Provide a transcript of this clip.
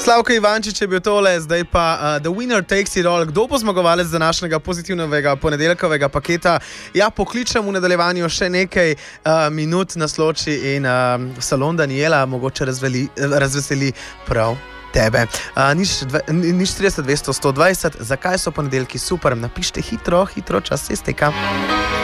Slavko Ivančič je bil tole, zdaj pa The Winner Takes It All. Kdo bo zmagovalec današnjega pozitivnega ponedeljkovega paketa? Ja, pokličem v nadaljevanju še nekaj minut na Sloči in salon Daniela mogoče razveseli prav tebe. Nič 30 200 120, zakaj so ponedeljki super? Napište hitro, čas se izteka.